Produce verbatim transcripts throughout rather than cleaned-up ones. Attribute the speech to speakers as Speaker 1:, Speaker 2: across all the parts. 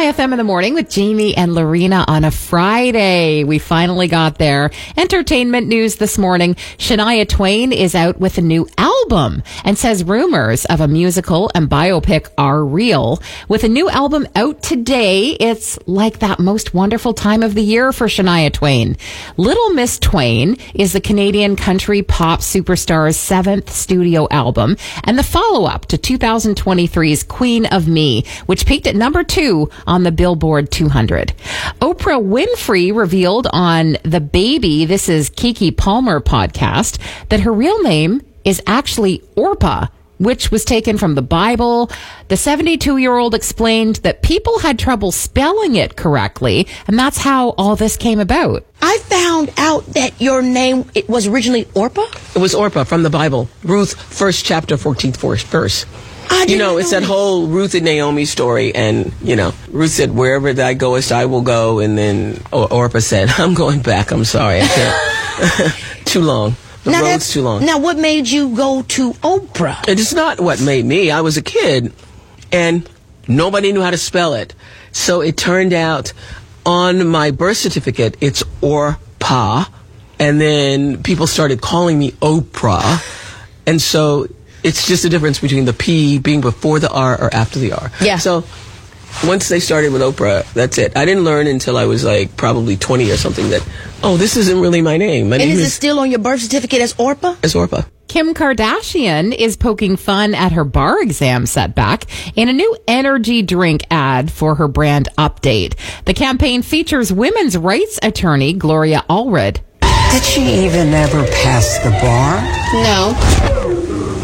Speaker 1: Chai F M in the morning with Jamie and Lorena on a Friday. We finally got there. Entertainment news this morning. Shania Twain is out with a new album and says rumors of a musical and biopic are real. With a new album out today, it's like that most wonderful time of the year for Shania Twain. Little Miss Twain is the Canadian country pop superstar's seventh studio album and the follow-up to two thousand twenty-three's Queen of Me, which peaked at number two on the Billboard two hundred. Oprah Winfrey revealed on The Baby, this is Keke Palmer podcast, that her real name is actually Orpah, which was taken from the Bible. The seventy-two-year-old explained that people had trouble spelling it correctly, and that's how all this came about.
Speaker 2: I found out that your name it was originally Orpah?
Speaker 3: It was Orpah from the Bible. Ruth, first chapter, fourteenth verse.
Speaker 2: I
Speaker 3: You know, it's
Speaker 2: know
Speaker 3: that whole Ruth and Naomi story, and, you know, Ruth said, wherever thou goest, I will go, and then Or- Orpah said, I'm going back, I'm sorry, I can't. Too long. The
Speaker 2: now
Speaker 3: road's too long.
Speaker 2: Now, what made you go to Oprah?
Speaker 3: It is not what made me. I was a kid, and nobody knew how to spell it. So it turned out on my birth certificate, it's Orpah, and then people started calling me Oprah, and so it's just the difference between the P being before the R or after the R.
Speaker 2: Yeah.
Speaker 3: So once they started with Oprah, that's it. I didn't learn until I was like probably twenty or something that, oh, this isn't really my name. My
Speaker 2: And
Speaker 3: name
Speaker 2: is it
Speaker 3: is,
Speaker 2: still on your birth certificate as Orpah?
Speaker 3: is Orpah.
Speaker 1: Kim Kardashian is poking fun at her bar exam setback in a new energy drink ad for her brand Update. The campaign features women's rights attorney Gloria Allred.
Speaker 4: Did she even ever pass the bar?
Speaker 5: No.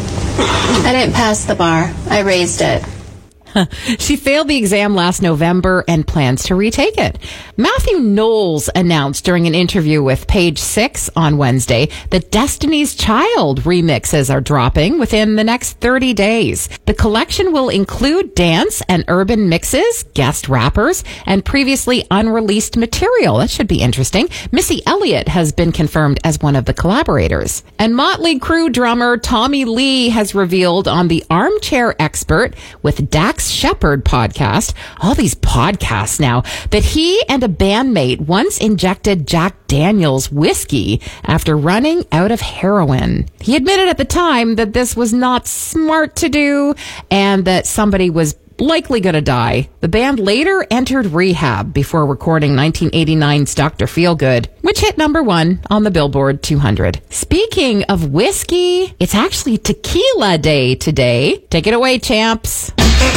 Speaker 5: I didn't pass the bar. I raised it.
Speaker 1: She failed the exam last November and plans to retake it. Matthew Knowles announced during an interview with Page Six on Wednesday that Destiny's Child remixes are dropping within the next thirty days. The collection will include dance and urban mixes, guest rappers, and previously unreleased material. That should be interesting. Missy Elliott has been confirmed as one of the collaborators. And Motley Crue drummer Tommy Lee has revealed on the Armchair Expert with Dax Shepard podcast, all these podcasts now, that he and a bandmate once injected Jack Daniel's whiskey after running out of heroin. He admitted at the time that this was not smart to do and that somebody was likely going to die. The band later entered rehab before recording nineteen eighty-nine's Doctor Feelgood, which hit number one on the Billboard two hundred. Speaking of whiskey, it's actually tequila day today. Take it away, champs.